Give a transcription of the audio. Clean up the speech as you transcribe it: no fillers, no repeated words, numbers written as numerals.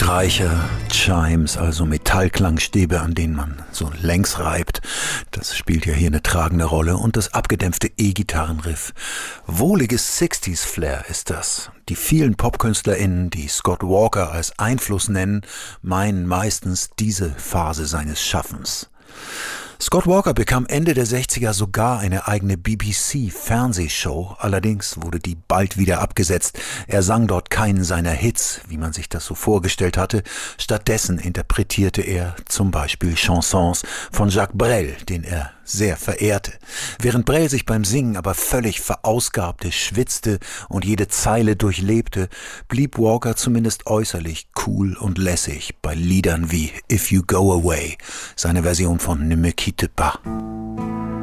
Streicher, Chimes, also Metallklangstäbe, an denen man so längs reibt. Das spielt ja hier eine tragende Rolle. Und das abgedämpfte E-Gitarrenriff. Wohliges 60s-Flair ist das. Die vielen PopkünstlerInnen, die Scott Walker als Einfluss nennen, meinen meistens diese Phase seines Schaffens. Scott Walker bekam Ende der 60er sogar eine eigene BBC-Fernsehshow, allerdings wurde die bald wieder abgesetzt. Er sang dort keinen seiner Hits, wie man sich das so vorgestellt hatte. Stattdessen interpretierte er zum Beispiel Chansons von Jacques Brel, den er sehr verehrte. Während Brel sich beim Singen aber völlig verausgabte, schwitzte und jede Zeile durchlebte, blieb Walker zumindest äußerlich cool und lässig bei Liedern wie If You Go Away, seine Version von Ne me quitte pas.